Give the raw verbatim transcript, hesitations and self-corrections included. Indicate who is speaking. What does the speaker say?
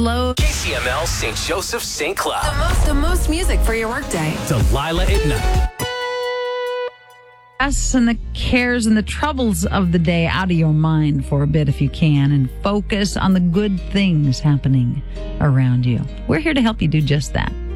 Speaker 1: Hello.
Speaker 2: K C M L Saint Joseph, Saint Cloud.
Speaker 1: The most, the most music for your workday.
Speaker 2: Delilah at night.
Speaker 3: Us and the cares and the troubles of the day out of your mind for a bit if you can, and focus on the good things happening around you. We're here to help you do just that.